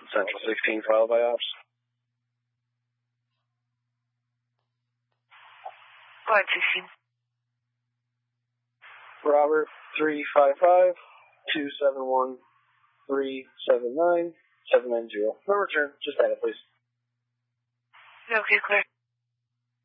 Central 16 followed by ops. Go ahead, 16. Robert 355-271-379-790. No return. Just add it, please. Okay, clear.